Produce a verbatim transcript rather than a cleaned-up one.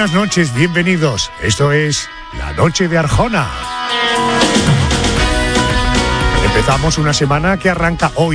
buenas noches, bienvenidos. Esto es La Noche de Arjona. Empezamos una semana que arranca hoy.